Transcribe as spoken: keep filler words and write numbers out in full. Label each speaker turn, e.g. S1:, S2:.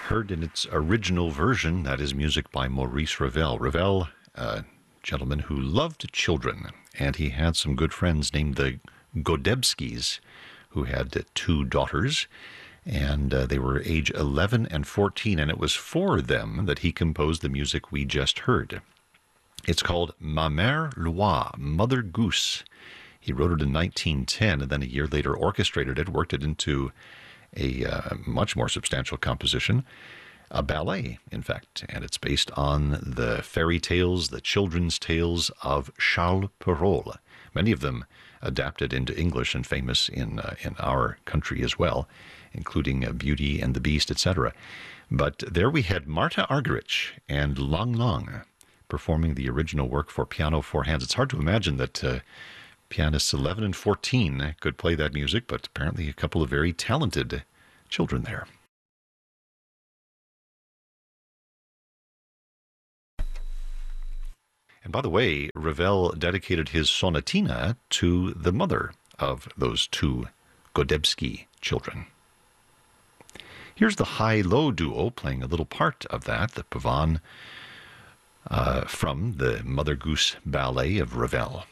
S1: Heard in its original version, that is music by Maurice Ravel. Ravel, a gentleman who loved children, and he had some good friends named the Godebskis, who had two daughters, and uh, they were age eleven and fourteen, and it was for them that he composed the music we just heard. It's called Ma Mère Loire, Mother Goose. He wrote it in nineteen ten, and then a year later orchestrated it, worked it into a uh, much more substantial composition, a ballet, in fact, and it's based on the fairy tales, the children's tales of Charles Perrault, many of them adapted into English and famous in uh, in our country as well, including uh, Beauty and the Beast, et cetera. But there we had Martha Argerich and Lang Lang performing the original work for piano four hands. It's hard to imagine that uh, pianists eleven and fourteen could play that music, but apparently a couple of very talented children there. And by the way, Ravel dedicated his sonatina to the mother of those two Godebsky children. Here's the high-low duo playing a little part of that, the Pavane uh, from the Mother Goose Ballet of Ravel.